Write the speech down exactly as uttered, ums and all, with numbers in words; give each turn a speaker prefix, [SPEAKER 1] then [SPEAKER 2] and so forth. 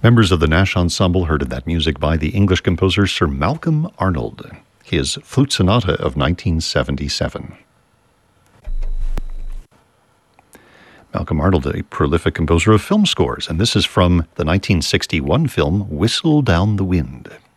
[SPEAKER 1] Members of the Nash Ensemble heard of that music by the English composer Sir Malcolm Arnold, his Flute Sonata of nineteen seventy-seven. Malcolm Arnold, a prolific composer of film scores, and this is from the nineteen sixty-one film Whistle Down the Wind.